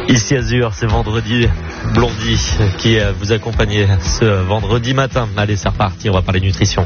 Ici Azur, c'est vendredi, Blondie qui vous accompagnait ce vendredi matin. Allez, c'est reparti, on va parler nutrition.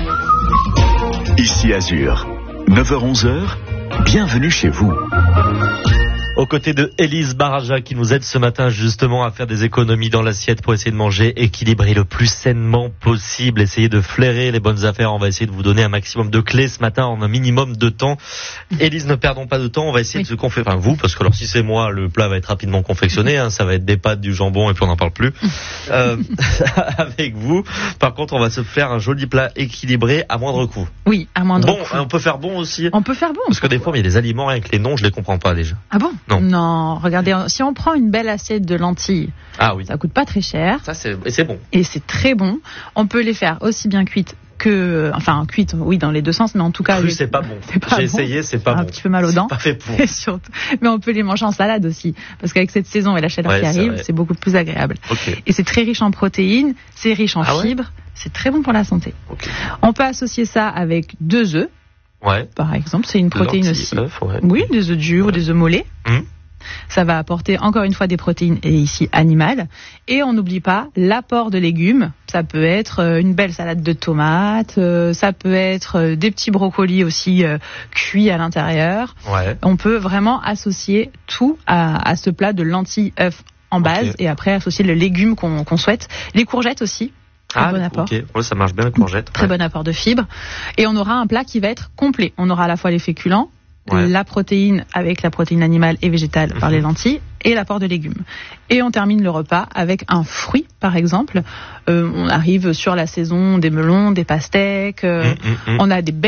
Ici Azur, 9h-11h, bienvenue chez vous. Aux côtés de Élise Baraja qui nous aide ce matin justement à faire des économies dans l'assiette pour essayer de manger équilibré le plus sainement possible, essayer de flairer les bonnes affaires. On va essayer de vous donner un maximum de clés ce matin en un minimum de temps. Élise, ne perdons pas de temps, on va essayer de se confectionner, enfin vous, parce que alors si c'est moi, le plat va être rapidement confectionné, ça va être des pâtes, du jambon et puis on n'en parle plus. Avec vous, par contre, on va se faire un joli plat équilibré à moindre coût. Oui, à moindre coût. On peut faire bon aussi. On peut faire bon. Parce que des fois, il y a des aliments avec les noms, je les comprends pas déjà. Ah bon? Non, regardez, si on prend une belle assiette de lentilles, ça coûte pas très cher. Et c'est bon. Et c'est très bon. On peut les faire aussi bien cuites cuites, oui, dans les deux sens, mais en tout cas... Cru, c'est pas bon. J'ai essayé, c'est pas bon. Un petit peu mal aux dents. C'est pas fait pour. Mais on peut les manger en salade aussi, parce qu'avec cette saison et la chaleur qui arrive, c'est beaucoup plus agréable. Okay. Et c'est très riche en protéines, c'est riche en fibres, c'est très bon pour la santé. Okay. On peut associer ça avec 2 œufs. Ouais. Par exemple, c'est une protéine aussi. Oui, des œufs durs ou des œufs mollets. Ça va apporter encore une fois des protéines, et ici animales. Et on n'oublie pas l'apport de légumes. Ça peut être une belle salade de tomates, ça peut être des petits brocolis aussi cuits à l'intérieur. Ouais. On peut vraiment associer tout à ce plat de lentilles, œufs en base, et après associer les légumes qu'on souhaite. Les courgettes aussi. Bon apport. Okay. Ouais, ça marche bien, les courgettes. Très bon apport de fibres. Et on aura un plat qui va être complet. On aura à la fois les féculents, la protéine avec la protéine animale et végétale par les lentilles et l'apport de légumes. Et on termine le repas avec un fruit, par exemple. On arrive sur la saison des melons, des pastèques. On a des